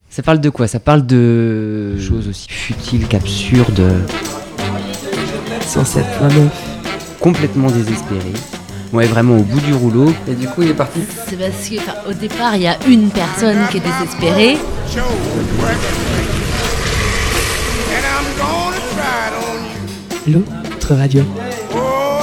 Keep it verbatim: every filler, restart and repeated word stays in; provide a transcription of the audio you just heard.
Ça parle de quoi? Ça parle de choses aussi futiles qu'absurdes. cent sept vingt neuf. Complètement désespéré. Ouais, vraiment au bout du rouleau. Et du coup, il est parti. C'est parce que, enfin, au départ, il y a une personne qui est désespérée. L'autre radio.